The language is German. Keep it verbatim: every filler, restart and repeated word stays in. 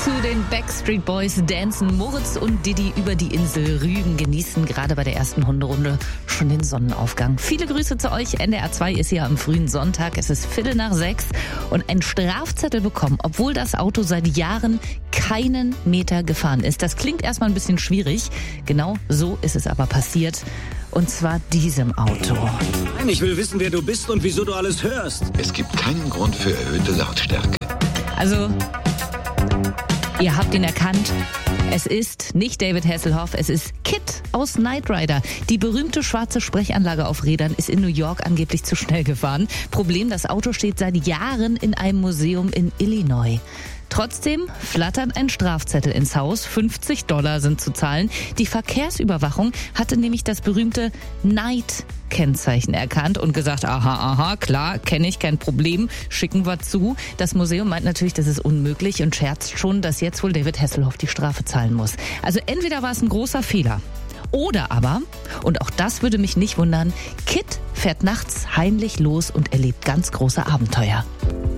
Zu den Backstreet Boys dancen Moritz und Diddy über die Insel Rügen, genießen gerade bei der ersten Hunderunde schon den Sonnenaufgang. Viele Grüße zu euch. N D R zwei ist hier am frühen Sonntag. Es ist Viertel nach sechs und ein Strafzettel bekommen, obwohl das Auto seit Jahren keinen Meter gefahren ist. Das klingt erstmal ein bisschen schwierig. Genau so ist es aber passiert. Und zwar diesem Auto. Ich will wissen, wer du bist und wieso du alles hörst. Es gibt keinen Grund für erhöhte Lautstärke. Also, ihr habt ihn erkannt. Es ist nicht David Hasselhoff, es ist Kid aus Knight Rider. Die berühmte schwarze Sprechanlage auf Rädern ist in New York angeblich zu schnell gefahren. Problem, das Auto steht seit Jahren in einem Museum in Illinois. Trotzdem flattert ein Strafzettel ins Haus. fünfzig Dollar sind zu zahlen. Die Verkehrsüberwachung hatte nämlich das berühmte Knight-Kennzeichen erkannt und gesagt, aha, aha, klar, kenne ich, kein Problem, schicken wir zu. Das Museum meint natürlich, das ist unmöglich und scherzt schon, dass jetzt wohl David Hasselhoff die Strafe zahlen muss. Also entweder war es ein großer Fehler oder aber, und auch das würde mich nicht wundern, Kid fährt nachts heimlich los und erlebt ganz große Abenteuer.